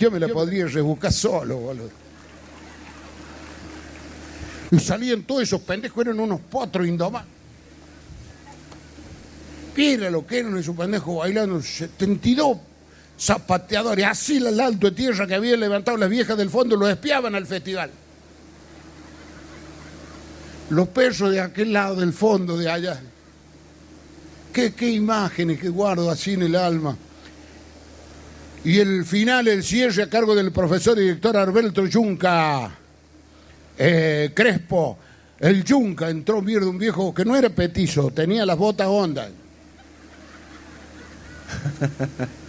Yo me la podría rebuscar solo, boludo. Y salían todos esos pendejos, eran unos potros indomables. Mira lo que eran esos pendejos bailando, 72 zapateadores, así el alto de tierra que habían levantado las viejas del fondo, los espiaban al festival. Los perros de aquel lado del fondo, de allá. Qué imágenes que guardo así en el alma. Y el final, el cierre a cargo del profesor y director Alberto Yunca Crespo. El Yunca entró, mierda, un viejo que no era petizo, tenía las botas hondas.